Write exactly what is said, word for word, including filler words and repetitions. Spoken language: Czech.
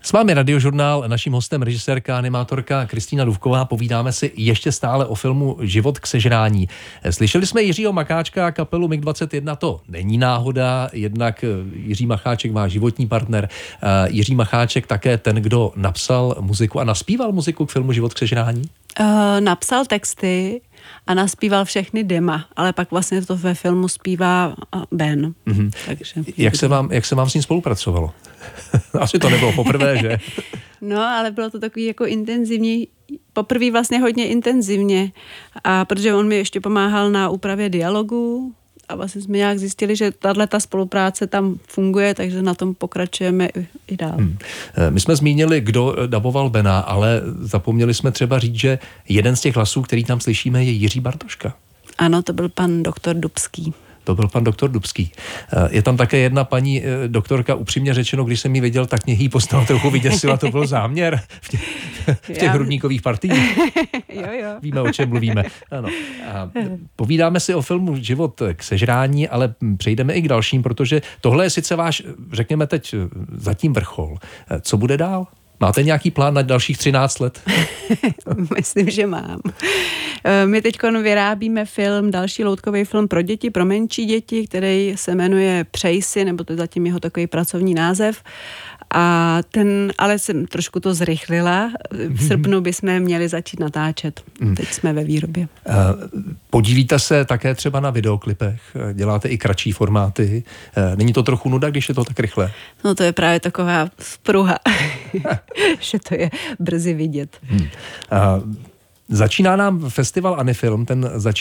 S vámi Radiožurnál, naším hostem režisérka, animátorka Kristýna Dufková. Povídáme si ještě stále o filmu Život k sežrání. Slyšeli jsme Jiřího Macháčka a kapelu mig dvacet jedna, to není náhoda, jednak Jiří Macháček má životní partner. Jiří Macháček také ten, kdo napsal muziku a naspíval muziku k filmu Život k sežrání? Uh, napsal texty a naspíval všechny dema, ale pak vlastně to ve filmu zpívá Ben. Mm-hmm. Takže... Jak se vám, jak se vám s ním spolupracovalo? Asi to nebylo poprvé, že? No, ale bylo to takový jako intenzivní, poprvé vlastně hodně intenzivně, a protože on mi ještě pomáhal na úpravě dialogů a vlastně jsme nějak zjistili, že tato spolupráce tam funguje, takže na tom pokračujeme i, i dál. Hmm. My jsme zmínili, kdo daboval Bena, ale zapomněli jsme třeba říct, že jeden z těch hlasů, který tam slyšíme, je Jiří Bartoška. Ano, to byl pan doktor Dubský. To byl pan doktor Dubský. Je tam také jedna paní doktorka, upřímně řečeno, když jsem ji viděl, tak mě jí postavu trochu vyděsila, to byl záměr v těch, v těch hrudníkových partiích. jo, jo. Víme, o čem mluvíme. Ano. A povídáme si o filmu Život k sežrání, ale přejdeme i k dalším, protože tohle je sice váš, řekněme teď, zatím vrchol. Co bude dál? Máte nějaký plán na dalších třináct let? Myslím, že mám. My teď vyrábíme film, další loutkový film pro děti, pro menší děti, který se jmenuje Přej si, nebo to je zatím jeho takový pracovní název. A ten, ale jsem trošku to zrychlila. V srpnu bychom měli začít natáčet. Teď jsme ve výrobě. Podílíte se také třeba na videoklipech? Děláte i kratší formáty? Není to trochu nuda, když je to tak rychle? No to je právě taková spruha, že to je brzy vidět. Hmm. Začíná nám festival Anifilm, ten začíná